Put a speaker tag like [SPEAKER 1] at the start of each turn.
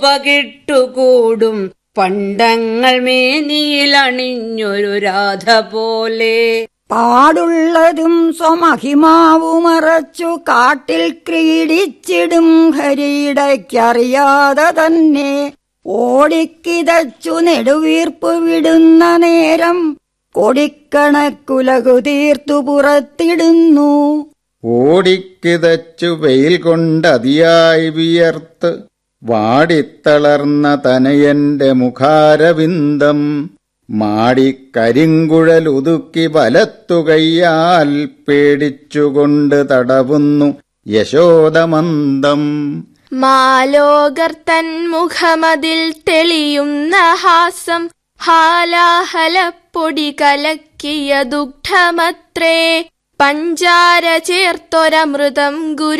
[SPEAKER 1] പകിട്ടുകൂടും പണ്ടങ്ങൾ മേനിയിലണിഞ്ഞൊരു രാധ പോലെ.
[SPEAKER 2] പാടുള്ളതും സ്വമഹിമാവുമറച്ചു കാട്ടിൽ ക്രീഡിച്ചിടും ഹരിയിടയ്ക്കറിയാതെ തന്നെ ഓടിക്കിതച്ചു നെടുവീർപ്പ് വിടുന്ന നേരം കൊടിക്കണക്കുലകു തീർത്തു പുറത്തിടുന്നു.
[SPEAKER 3] ഓടിക്കിതച്ചു വെയിൽ കൊണ്ടതിയായി വിയർത്ത് വാടിത്തളർന്ന തനയന്റെ മുഖാരവിന്ദം മാടിക്കരിങ്കുഴലുതുക്കി വലത്തുകയ്യാൽ പേടിച്ചുകൊണ്ട് തടവുന്നു യശോദമന്ദം.
[SPEAKER 4] മാലോകർ തൻ മുഖമതിൽ തെളിയുന്ന ഹാസം ഹാലാഹലപ്പൊടി കലക്കിയ ദുഗ്ധമത്രേ. പഞ്ചാര ചേർത്തൊരമൃതം ഗുരു